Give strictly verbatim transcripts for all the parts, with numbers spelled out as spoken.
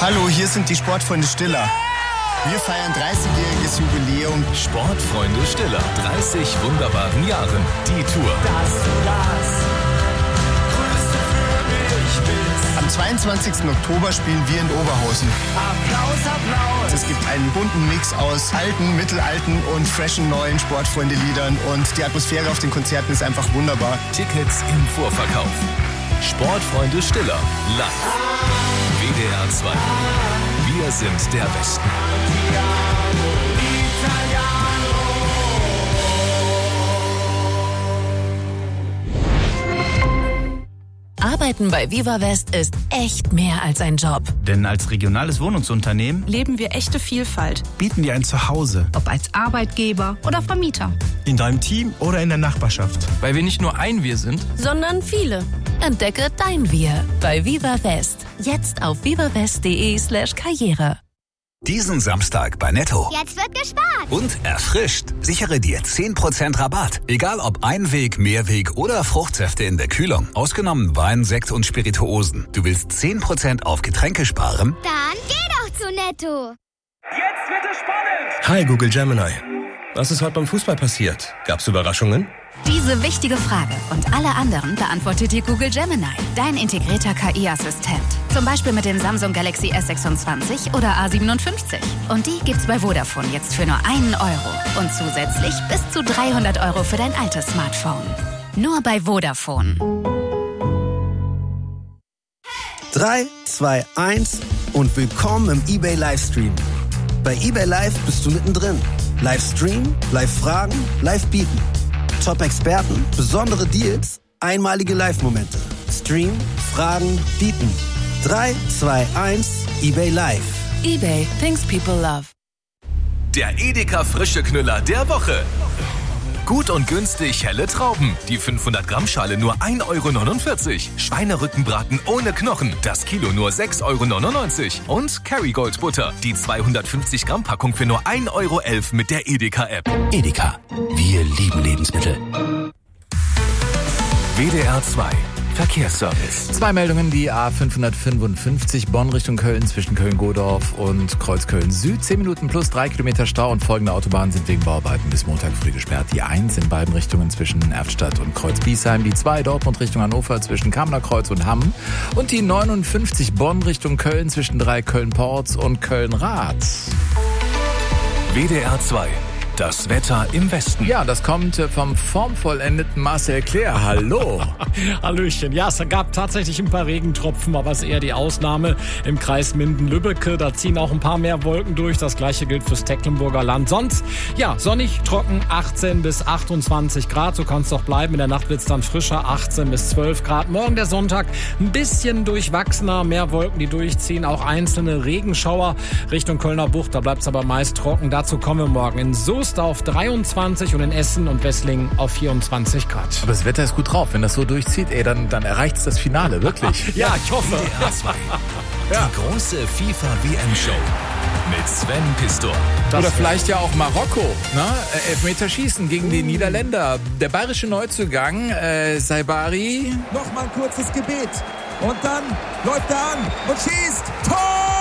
Hallo, hier sind die Sportfreunde Stiller. Wir feiern dreißigjähriges Jubiläum. Sportfreunde Stiller, dreißig wunderbaren Jahren. Die Tour. Dass du das Größte für mich bist. Am zweiundzwanzigsten Oktober spielen wir in Oberhausen. Applaus, Applaus. Es gibt einen bunten Mix aus alten, mittelalten und freshen neuen Sportfreunde-Liedern. Und die Atmosphäre auf den Konzerten ist einfach wunderbar. Tickets im Vorverkauf. Sportfreunde Stiller, live. W D R zwei. Wir sind der Westen. Arbeiten bei Viva West ist echt mehr als ein Job. Denn als regionales Wohnungsunternehmen leben wir echte Vielfalt. bieten wir ein Zuhause. Ob als Arbeitgeber oder Vermieter. In deinem Team oder in der Nachbarschaft. Weil wir nicht nur ein Wir sind, sondern viele. Entdecke dein Wir bei Viva West. Jetzt auf vivawest.de slash Karriere. Diesen Samstag bei Netto. Jetzt wird gespart. Und erfrischt. Sichere dir zehn Prozent Rabatt. Egal ob Einweg, Mehrweg oder Fruchtsäfte in der Kühlung. Ausgenommen Wein, Sekt und Spirituosen. Du willst zehn Prozent auf Getränke sparen? Dann geh doch zu Netto. Jetzt wird es spannend. Hi Google Gemini. Was ist heute beim Fußball passiert? Gab's Überraschungen? Diese wichtige Frage und alle anderen beantwortet dir Google Gemini, dein integrierter K I-Assistent. Zum Beispiel mit dem Samsung Galaxy S sechsundzwanzig oder A siebenundfünfzig. Und die gibt's bei Vodafone jetzt für nur einen Euro. Und zusätzlich bis zu dreihundert Euro für dein altes Smartphone. Nur bei Vodafone. drei, zwei, eins und willkommen im eBay Livestream. Bei eBay Live bist du mittendrin. Livestream, Live-Fragen, Live-Bieten. Top-Experten, besondere Deals, einmalige Live-Momente. Stream, Fragen, Bieten. drei, zwei, eins, eBay Live. eBay, things people love. Der Edeka Frische Knüller der Woche. Gut und günstig helle Trauben. Die fünfhundert Gramm Schale nur ein Euro neunundvierzig. Schweinerückenbraten ohne Knochen. Das Kilo nur sechs Euro neunundneunzig. Und Kerrygold Butter. Die zweihundertfünfzig Gramm Packung für nur ein Euro elf mit der Edeka-App. Edeka. Wir lieben Lebensmittel. W D R zwei. Verkehrsservice. Zwei Meldungen, die A fünfhundertfünfundfünfzig Bonn Richtung Köln zwischen Köln-Godorf und Kreuzköln Süd. zehn Minuten plus drei Kilometer Stau und folgende Autobahnen sind wegen Bauarbeiten bis Montag früh gesperrt. Die eins in beiden Richtungen zwischen Erftstadt und Kreuz-Biesheim. Die zwei Dortmund Richtung Hannover zwischen Kamener Kreuz und Hamm. Und die neunundfünfzig Bonn Richtung Köln zwischen drei Köln-Ports und Köln-Rath. W D R zwei. Das Wetter im Westen. Ja, das kommt vom formvollendeten Marcel Claire. Hallo. Hallöchen. Ja, es gab tatsächlich ein paar Regentropfen, aber es ist eher die Ausnahme im Kreis Minden-Lübbecke. Da ziehen auch ein paar mehr Wolken durch. Das gleiche gilt fürs Tecklenburger Land. Sonst, ja, sonnig, trocken, achtzehn bis achtundzwanzig Grad. So kann es doch bleiben. In der Nacht wird es dann frischer, achtzehn bis zwölf Grad. Morgen der Sonntag ein bisschen durchwachsener. Mehr Wolken, die durchziehen. Auch einzelne Regenschauer Richtung Kölner Bucht. Da bleibt es aber meist trocken. Dazu kommen wir morgen in Soest auf dreiundzwanzig und in Essen und Wesslingen auf vierundzwanzig Grad. Aber das Wetter ist gut drauf. Wenn das so durchzieht, ey, dann, dann erreicht es das Finale, wirklich. Ja, ich hoffe. W D R zwei. Ja. Die große FIFA W M-Show mit Sven Pistor. Oder vielleicht ja auch Marokko, ne? Elfmeterschießen gegen die Niederländer. Der bayerische Neuzugang, äh, Saibari. Nochmal ein kurzes Gebet. Und dann läuft er an und schießt. Tor!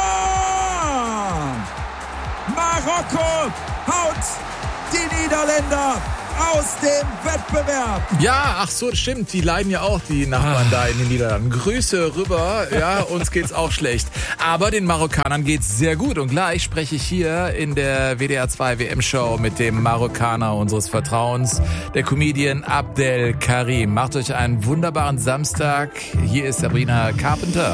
Marokko haut die Niederländer aus dem Wettbewerb. Ja, ach so, stimmt. Die leiden ja auch, die Nachbarn da in den Niederlanden. Grüße rüber. Ja, uns geht's auch schlecht. Aber den Marokkanern geht's sehr gut. Und gleich spreche ich hier in der W D R zwei W M-Show mit dem Marokkaner unseres Vertrauens, der Comedian Abdel Karim. Macht euch einen wunderbaren Samstag. Hier ist Sabrina Carpenter.